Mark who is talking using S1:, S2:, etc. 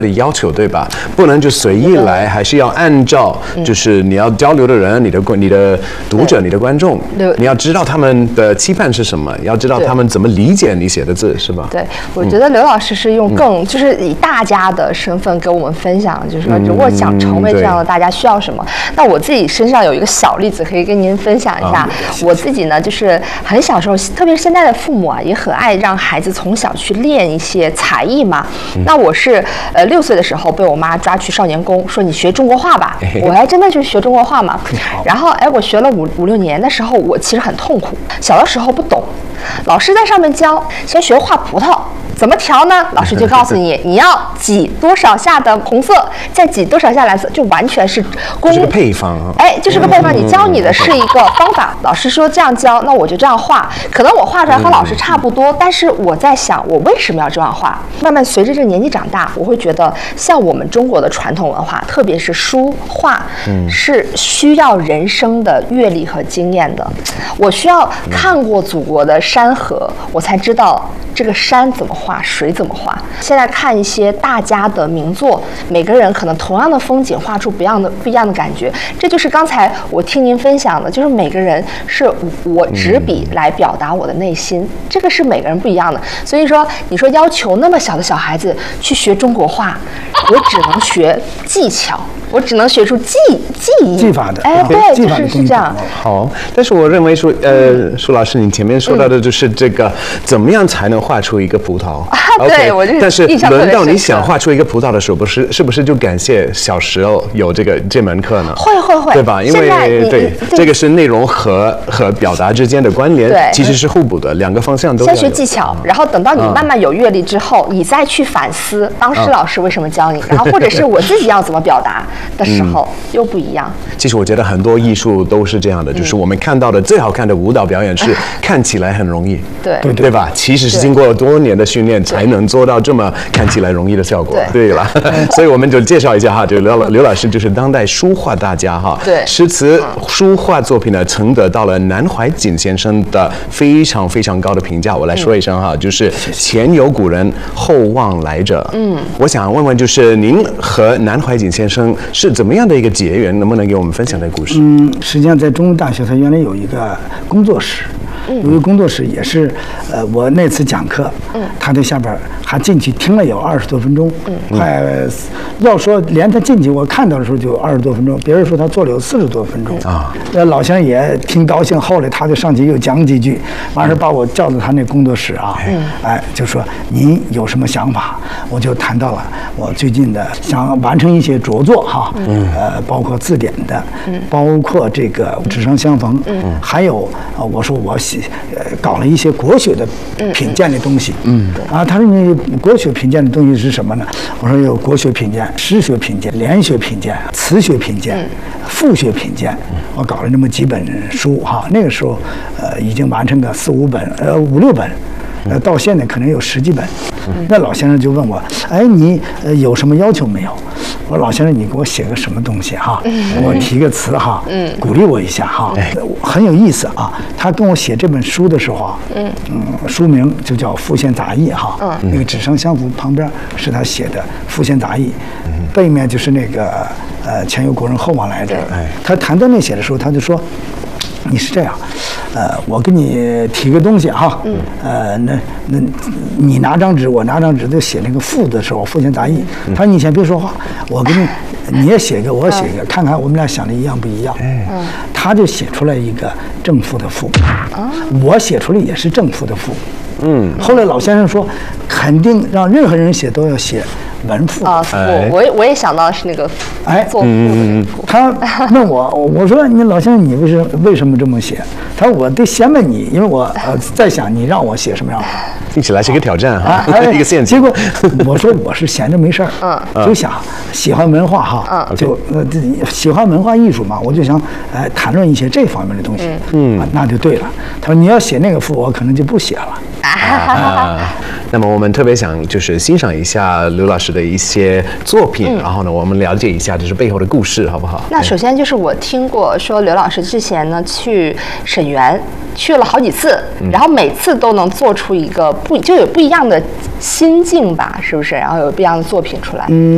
S1: 的要求，对吧？不能就随意来，还是要按照就是你要交流的人、你的读者、你的观众，你要知道他们的期盼是什么，要知道他们怎么理解你写的字，是吧？
S2: 对，我觉得刘老师是用就是以大家的身份给我们分享，就是说如果想成为这样的大家需要什么。那我自己身上有一个小例子可以跟您分享一下。我自己呢，就是很小时候，特别是现在的父母啊，也很爱让孩子从小去练一些才艺嘛。那我是6岁的时候被我妈抓去少年宫，说你学中国话吧。我还真的去学中国话嘛。然后我学了5、6年的时候，我其实很痛苦。小的时候不懂，老师在上面教，先学画葡萄。怎么调呢？老师就告诉你，你要挤多少下的红色，再挤多少下蓝色，就完全是
S1: 这是个配方啊。
S2: 就是个配方。你教你的是一个方法，老师说这样教，那我就这样画。可能我画出来和老师差不多，但是我在想，我为什么要这样画？慢慢随着这个年纪长大，我会觉得，像我们中国的传统文化，特别是书画，是需要人生的阅历和经验的。我需要看过祖国的山河，我才知道这个山怎么画，水怎么画。现在看一些大家的名作，每个人可能同样的风景画出不一样的感觉。这就是刚才我听您分享的，就是每个人是我执笔来表达我的内心，这个是每个人不一样的。所以说，你说要求那么小的小孩子去学中国画，我只能学技巧。我只能学出技
S3: 法的，
S2: 对，就是这样。
S1: 好，但是我认为说，舒老师，你前面说到的就是这个，怎么样才能画出一个葡萄？
S2: 对，我就是。
S1: 但是轮到你想画出一个葡萄的时候，是不是就感谢小时候有这门课呢？
S2: 会，
S1: 对吧？因为对这个是内容和表达之间的关联，其实是互补的，两个方向都要有。
S2: 先学技巧，然后等到你慢慢有阅历之后，你再去反思当时老师为什么教你，然后或者是我自己要怎么表达。的时候又不一样。
S1: 其实我觉得很多艺术都是这样的，就是我们看到的最好看的舞蹈表演是看起来很容易，对吧？其实是经过多年的训练才能做到这么看起来容易的效果。对了，所以我们就介绍一下哈，就刘老师就是当代书画大家哈，诗词书画作品呢曾得到了南怀瑾先生的非常非常高的评价。我来说一声哈，就是前有古人，后望来者。我想问问，就是您和南怀瑾先生是怎么样的一个结缘？能不能给我们分享这个故事？
S3: 实际上在中文大学，它原来有一个工作室，有一个工作室也是，我那次讲课，他在下边还进去听了有20多分钟，快要说连他进去我看到的时候就20多分钟，别人说他做了有40多分钟啊。老先生也挺高兴，后来他就上去又讲几句，完事把我叫到他那工作室啊，就说您有什么想法？我就谈到了我最近的想完成一些着作哈，包括字典的，包括这个纸上相逢，还有我说我搞了一些国学的品鉴的东西，他说你国学品鉴的东西是什么呢？我说有国学品鉴、诗学品鉴、联学品鉴、词学品鉴、赋学品鉴，我搞了那么几本书哈。那个时候已经完成个4、5本，5、6本。到现在可能有10几本。那老先生就问我，你有什么要求没有？我说老先生，你给我写个什么东西哈？我提个词哈，鼓励我一下哈。很有意思啊。他跟我写这本书的时候啊，书名就叫《复现杂艺》哈。那个纸上相符旁边是他写的《复现杂艺》，背面就是那个前有古人后望来者。他谈到那写的时候，他就说。你是这样，我给你提个东西哈，那你拿张纸，我拿张纸，就写那个赋的时候，复现杂艺。他说你先别说话，我给你也写一个，我写一个，看看我们俩想的一样不一样。他就写出来一个正赋的赋，我写出来也是正赋的赋。后来老先生说，肯定让任何人写都要写文赋
S2: 啊。我也想到是那个做赋的。
S3: 他问我说你老先生你为什么这么写？他说我得先问你，因为我在想你让我写什么样。
S1: 听起来是一个挑战哈，一个陷阱。
S3: 结果我说我是闲着没事儿，就想喜欢文化哈，就喜欢文化艺术嘛，我就想谈论一些这方面的东西。那就对了。他说你要写那个赋，我可能就不写了。
S1: 那么我们特别想就是欣赏一下刘老师的一些作品，然后呢，我们了解一下就是背后的故事，好不好？
S2: 那首先就是我听过说刘老师之前呢去沈园去了好几次，然后每次都能做出一个有不一样的心境吧，是不是？然后有不一样的作品出来。